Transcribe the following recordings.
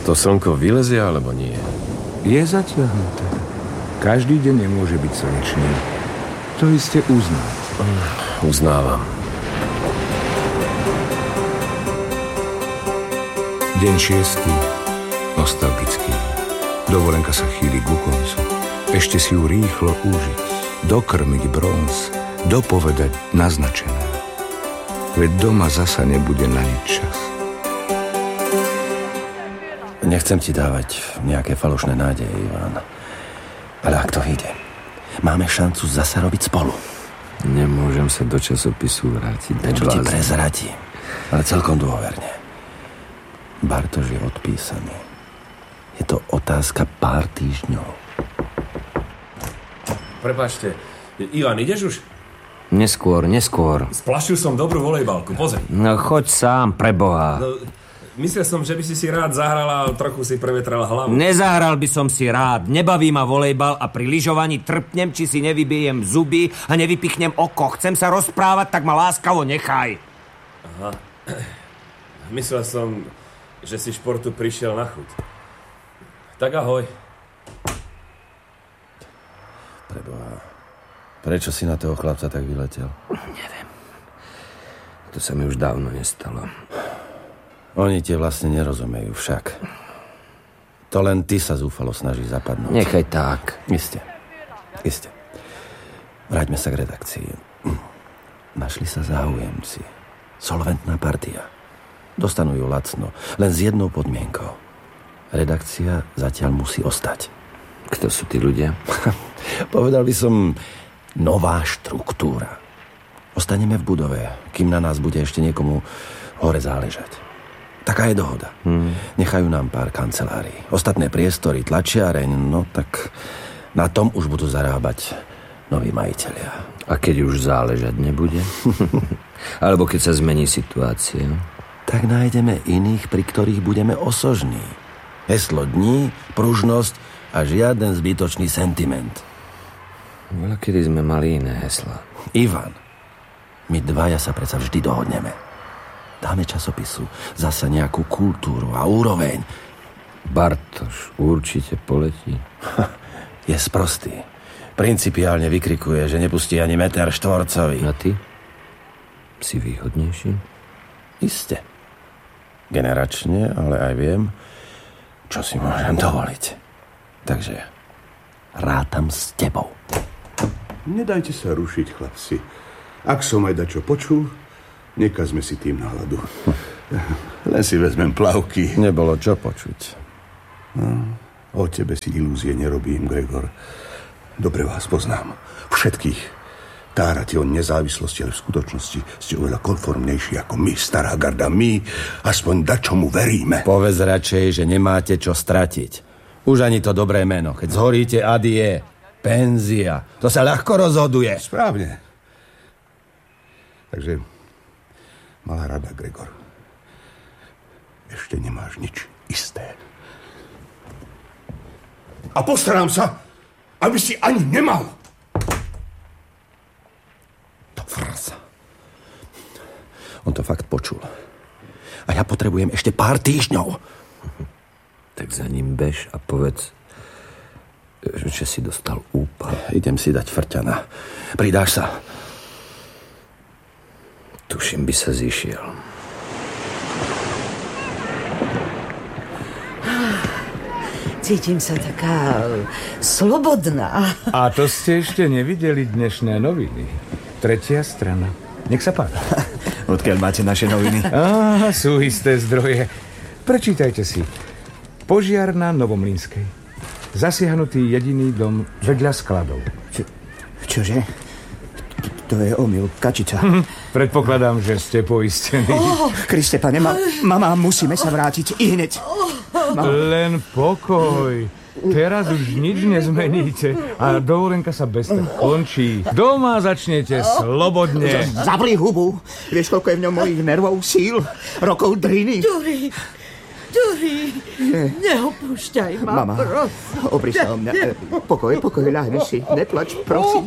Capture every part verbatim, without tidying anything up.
To slnko vylezie, alebo nie? Je zatiahnuté. Každý deň nemôže byť slnečný. To iste uznám. Uznávam. Deň šiestý. Nostalgický. Dovolenka sa chýli ku koncu. Ešte si ju rýchlo užiť. Dokrmiť bronz. Dopovedať naznačené. Veď doma zasa nebude na nič čas. Nechcem ti dávať nejaké falošné nádeje, Ivan. Ale ak to vyjde, máme šancu zasa robiť spolu. Nemôžem sa do časopisu vrátiť. Čo ti prezradím, ale celkom dôverne. Bartoš je odpísaný. Je to otázka pár týždňov. Prepáčte, Ivan, ideš už? Neskôr, neskôr. Splašil som dobrú volejbalku, pozri. No choď sám, preboha. No, myslel som, že by si si rád zahral a trochu si prevetral hlavu. Nezahral by som si rád. Nebaví ma volejbal a pri lyžovaní trpnem, či si nevybijem zuby a nevypichnem oko. Chcem sa rozprávať, tak ma láskavo nechaj. Aha. Myslel som, že si športu prišiel na chuť. Tak ahoj. Preboha, prečo si na toho chlapca tak vyletel? Neviem. To sa mi už dávno nestalo. Oni ti vlastne nerozumejú však. To len ty sa zúfalo snažíš zapadnúť. Nechaj tak. Isté. Isté. Vráťme sa k redakcii. Našli sa záujemci. Solventná partia. Dostanú ju lacno. Len s jednou podmienkou. Redakcia zatiaľ musí ostať. Kto sú tí ľudia? Povedal by som nová štruktúra. Ostaneme v budove, kým na nás bude ešte niekomu hore záležať. Taká je dohoda. Hmm. Nechajú nám pár kancelárií. Ostatné priestory, tlačiareň, no tak na tom už budú zarábať noví majitelia. A keď už záležať nebude? Alebo keď sa zmení situácia? Tak nájdeme iných, pri ktorých budeme osožní. Heslo dní, pružnosť a žiaden zbytočný sentiment. Veľa kedy sme mali iné hesla. Ivan, my dvaja sa predsa vždy dohodneme. Dáme časopisu zasa nejakú kultúru a úroveň. Bartoš určite poletí. Je sprostý. Principiálne vykrikuje, že nepustí ani meter štvorcový. A ty? Si výhodnejší? Iste. Generačne, ale aj viem, čo si môžem dovoliť. Takže rátam s tebou. Nedajte sa rušiť, chlapci. Ak som aj dačo počul, nekazme si tým náladu. Len si vezmem plavky. Nebolo čo počuť. No, o tebe si ilúzie nerobím, Gregor. Dobre vás poznám. Všetkých. Tárate o nezávislosti, ale v skutočnosti ste oveľa konformnejší ako my, stará garda. My aspoň dačomu veríme. Povedz radšej, že nemáte čo stratiť. Už ani to dobré meno. Keď zhoríte, adie. Penzia. To sa ľahko rozhoduje. Správne. Takže, malá rada, Gregor. Ešte nemáš nič isté. A postarám sa, aby si ani nemal. To frasa. On to fakt počul. A ja potrebujem ešte pár týždňov. Tak za ním bež a povedz, že si dostal úpal. Idem si dať frťana. Pridáš sa? Tuším, by sa zišiel. Cítim sa taká slobodná. A to ste ešte nevideli dnešné noviny. Tretia strana. Nech sa páči. Odkiaľ máte naše noviny? Á, sú isté zdroje. Prečítajte si. Požiar na Novomlynskej. Zasiahnutý jediný dom vedľa skladov. Čo, čože? To je omyl, kačica. Predpokladám, že ste poistení. Oh, Kriste, pane, ma, mama, musíme sa vrátiť i hneď. Mama. Len pokoj. Teraz už nič nezmeníte a dovolenka sa bez tak končí. Doma začnete slobodne. Zavri hubu. Vieš, koľko je v ňom mojich nervov, síl, rokov driny. Ďuri, Ďuri, neopúšťaj ma, mama, prosím. opri sa o mňa. Pokoj, pokoj, ľahni si. Neplač, prosím.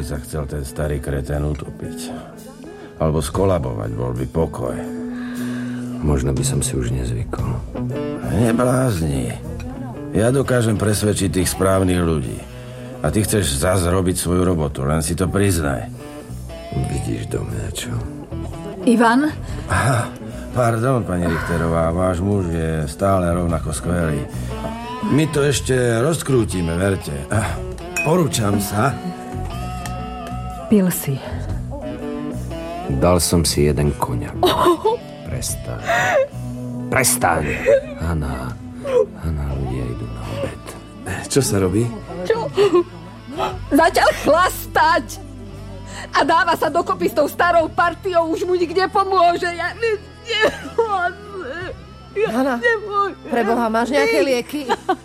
sa chcel ten starý kretén utopiť. Alebo skolabovať, bol by pokoj. Možno by som si už nezvykol. Neblázni. Ja dokážem presvedčiť tých správnych ľudí. A ty chceš zás robiť svoju robotu, len si to priznaj. Vidíš do mňa, čo? Ivan? Aha, pardon, pani Richterová, váš muž je stále rovnako skvelý. My to ešte rozkrútime, verte. Porúčam sa. Pil si. Dal som si jeden koňak. Prestaň. Prestaň. Hanna. Hanna, ľudia idú na obed. Čo sa robí? Čo? Začal chlastať. A dáva sa dokopy s tou starou partiou. Už mu nikde pomôže. Ja nemôžem. Ja Hanna, nemôžem. preboha, máš nejaké lieky?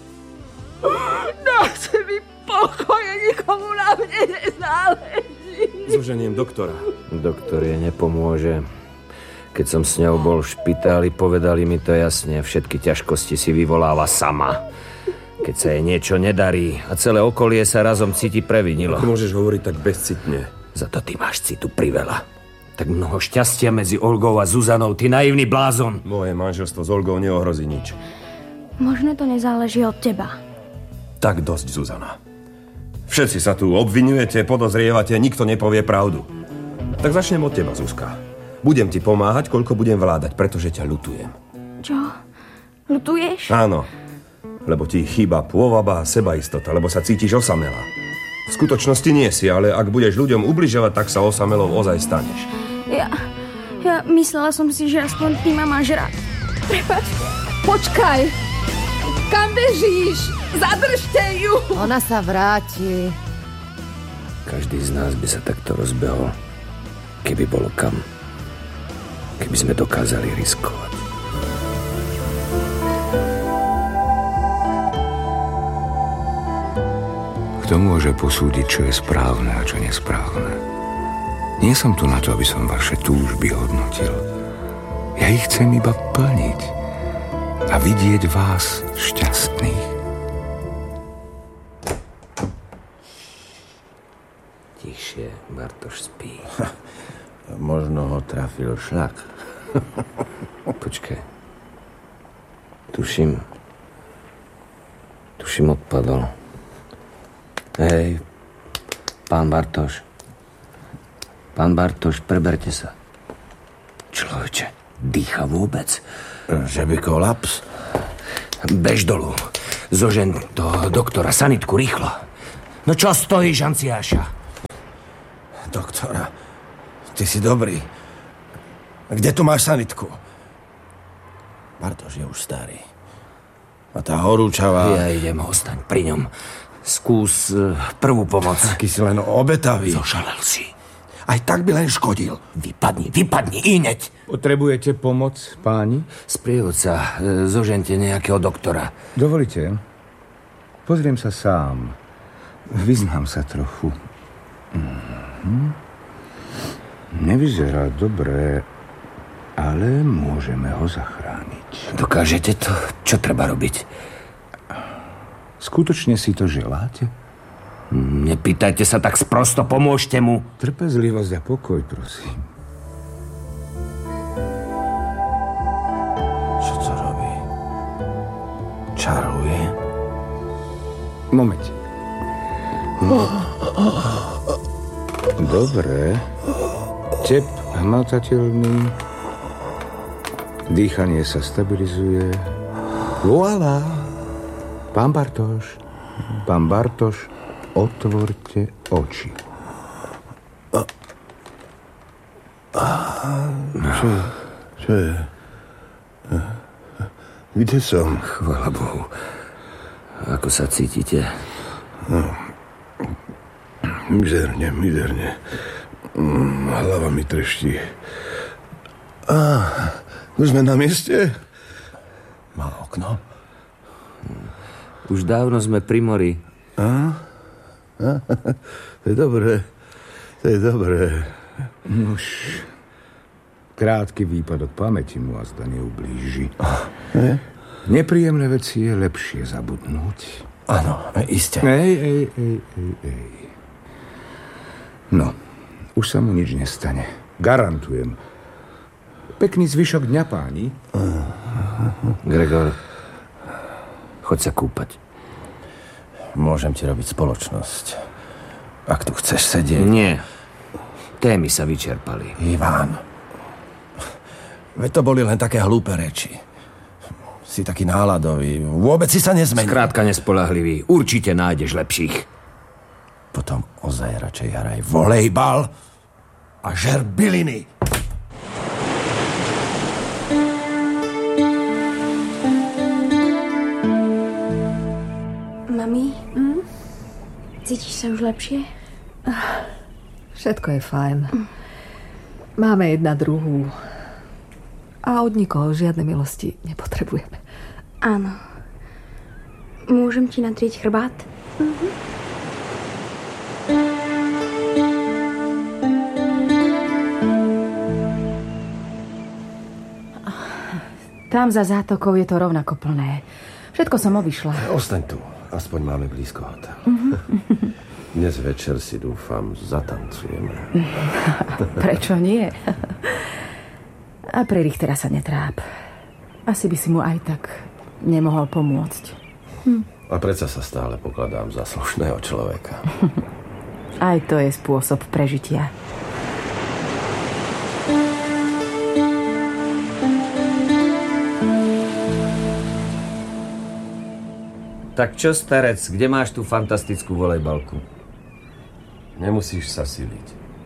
Dajte mi pokoj, nikomu na mne nezáleží. Zoženiem doktora. Doktor je nepomôže. Keď som s ňou bol v špitáli, povedali mi to jasne. Všetky ťažkosti si vyvoláva sama. Keď sa jej niečo nedarí a celé okolie sa razom cíti previnilo. Ako môžeš hovoriť tak bezcitne? Za to ty máš citu priveľa. Tak mnoho šťastia medzi Olgou a Zuzanou, ty naivný blázon. Moje manželstvo s Olgou neohrozí nič. Možno to nezáleží od teba. Tak dosť, Zuzana. Všetci sa tu obvinujete, podozrievate, nikto nepovie pravdu. Tak začnem od teba, Zuzka. Budem ti pomáhať, koľko budem vládať, pretože ťa ľutujem. Čo? Ľutuješ? Áno, lebo ti chýba pôvaba a sebaistota, lebo sa cítiš osamelá. V skutočnosti nie si, ale ak budeš ľuďom ubližovať, tak sa osamelou ozaj staneš. Ja... Ja myslela som si, že aspoň ty ma máš rád. Prepáč. Počkaj. Kam bežíš? Zadržte ju. Ona sa vráti. Každý z nás by sa takto rozbehol, keby bolo kam. Keby sme dokázali riskovať. Kto môže posúdiť, čo je správne a čo nesprávne? Nie som tu na to, aby som vaše túžby hodnotil. Ja ich chcem iba plniť a vidieť vás šťastných. Tichšie, Bartoš spí. Možno ho trafil šľak. Počkaj. Tuším. Tuším, odpadol. Hej, pán Bartoš. Pán Bartoš, preberte sa. Človeče, dýcha vôbec. Že by kolaps? Bež dolu. Zožen do doktora, sanitku, rýchlo. No čo stojíš, Anciáša? Doktora, ty si dobrý. Kde tu máš sanitku? Bartoš je už starý. A tá horúčavá... Ja idem, ostaň pri ňom. Skús uh, prvú pomoc. Taký si len obetavý. Zošalel si. Aj tak by len škodil. Vypadni, vypadni, ineď. Potrebujete pomoc, páni? Sprievodca, uh, zožente nejakého doktora. Dovolite? Pozriem sa sám. Vyznám sa trochu. Mhm. Nevyzerá dobre, ale môžeme ho zachrániť. Dokážete to? Čo treba robiť? Skutočne si to želáte? Nepýtajte sa tak sprosto, pomôžte mu. Trpezlivosť a pokoj, prosím. Čo to robí? Čaruje? Moment. Dobre. Tep hmatateľný. Dýchanie sa stabilizuje. Voilà. Pán Bartoš. Pán Bartoš, otvorte oči. Čo, čo je? Kde som? Chvála Bohu. Ako sa cítite? No, mizerne, mizerne. Hlava mi treští. Á, už sme na mieste? Má okno? Už dávno sme pri mori. Á? Á? To je dobré. To je dobré. Už krátky výpadok pamäti mu a zda neublíži. Ne? Nepríjemné veci je lepšie zabudnúť. Áno, iste. Ej, ej, ej, ej, ej. No, už sa mu nič nestane. Garantujem. Pekný zvyšok dňa, páni. Gregor, choď sa kúpať. Môžem ti robiť spoločnosť. Ak tu chceš sedieť... Nie. Témy sa vyčerpali. Ivan, veď to boli len také hlúpe reči. Si taký náladový. Vôbec si sa nezmení. Skrátka nespoľahlivý. Určite nájdeš lepších. Potom ozaj radšej hraj volejbal a žer byliny. Mami, mm? Cítiš sa už lepšie? Všetko je fajn. Máme jedna druhú. A od nikoho žiadne milosti nepotrebujeme. Áno. Môžem ti natrieť chrbát? Mhm. Tam za zátokou je to rovnako plné. Všetko som obišla. Ostaň tu. Aspoň máme blízko hotel. Dnes večer si dúfam zatancujeme. Prečo nie? A pre Richtera sa netráp. Asi by si mu aj tak nemohol pomôcť. Hm. A predsa sa stále pokladám za slušného človeka. Aj to je spôsob prežitia. Tak čo, starec, kde máš tú fantastickú volejbalku? Nemusíš sa siliť.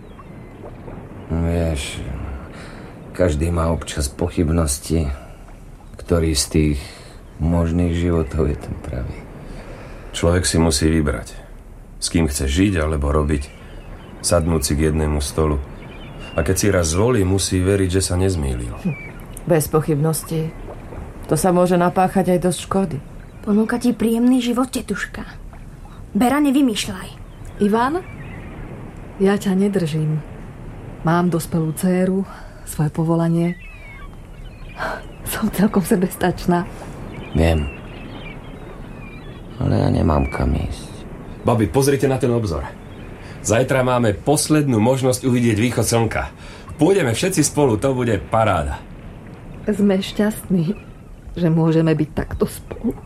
Vieš, každý má občas pochybnosti, ktorý z tých možných životov je ten pravý. Človek si musí vybrať, s kým chce žiť alebo robiť, sadnúť si k jednému stolu. A keď si raz zvolí, musí veriť, že sa nezmýlil. Bez pochybnosti. To sa môže napáchať aj dosť škody. Ponúka ti príjemný život, tetuška. Bera, nevymýšľaj. Ivan, ja ťa nedržím. Mám dospelú dcéru, svoje povolanie. Som celkom sebestačná. Viem. Ale ja nemám kam ísť. Babi, pozrite na ten obzor. Zajtra máme poslednú možnosť uvidieť východ slnka. Pôjdeme všetci spolu, to bude paráda. Sme šťastní, že môžeme byť takto spolu.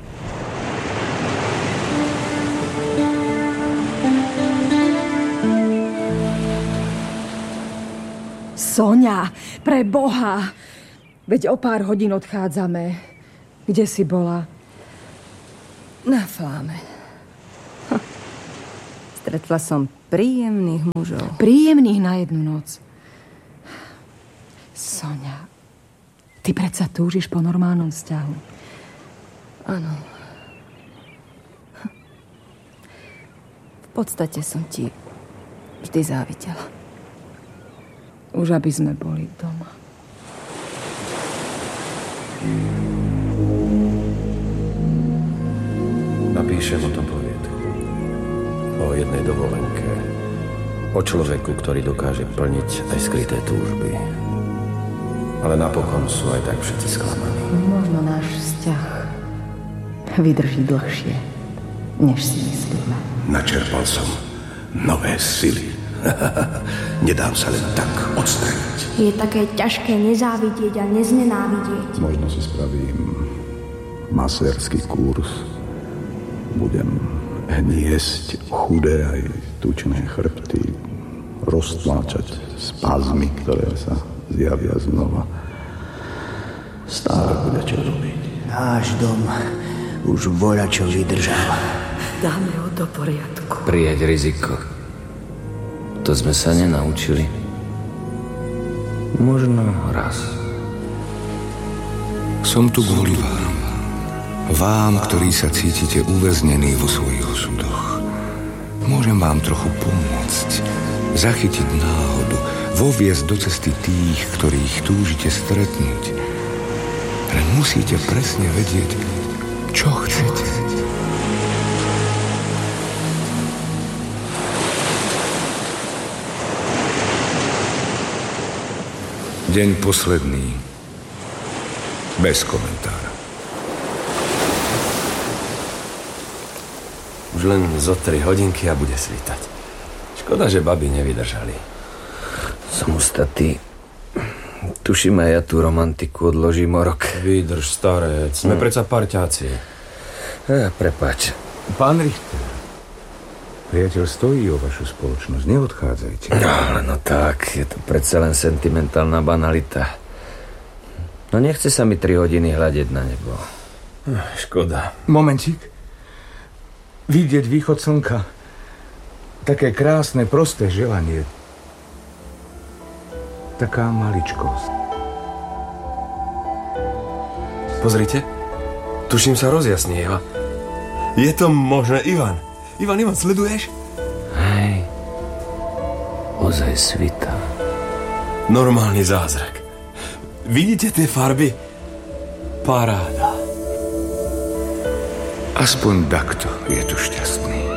Soňa, pre Boha! Veď o pár hodín odchádzame. Kde si bola? Na Fláme. Hm. Stretla som príjemných mužov. Príjemných na jednu noc. Soňa, ty predsa túžiš po normálnom vzťahu. Áno. V podstate som ti vždy závidela. Už aby sme boli doma. Napíšem o tom poviedku. O jednej dovolenke. O človeku, ktorý dokáže plniť aj skryté túžby. Ale napokon sú aj tak všetci sklamaní. Možno náš vzťah vydrží dlhšie, než si myslíme. Načerpal som nové sily. Nedám sa len tak odstraniť. Je také ťažké nezávidieť a neznenávidieť. Možno si spravím masérsky kurz. Budem hniesť chudé aj tučné chrbty, roztláčať spazmy, ktoré sa zjavia znova. Stále bude čo robiť. Náš dom už voľačo vydržal. Dáme ho do poriadku. Prijať riziko. To sme sa nenaučili. Možno raz. Som tu kvôli vám. Vám, ktorí sa cítite uväznení vo svojich osudoch. Môžem vám trochu pomôcť. Zachytiť náhodu. Voviesť do cesty tých, ktorých túžite stretnúť. Len musíte presne vedieť, čo chcete. Deň posledný. Bez komentára. Už len zo tri hodinky a bude svítať. Škoda, že baby nevydržali. Som ustatý. Tuším, aj ja tú romantiku odložím o rok. Vydrž, starec. Sme hmm. predsa parťáci. Ja, prepáč. Pán Richter, priateľ stojí o vašu spoločnosť. Neodchádzajte. No, ale no tak, je to predsa len sentimentálna banalita. No nechce sa mi tri hodiny hľadiť na nebo. Škoda. Momentík. Vidieť východ slnka. Také krásne, prosté želanie. Taká maličkosť. Pozrite. Tuším, sa rozjasnieva. Je to možné, Ivan. Ivan, Ivan, sleduješ? Hej. Ozaj svita. Normálny zázrak. Vidíte tie farby? Paráda. Aspoň takto je tu šťastný.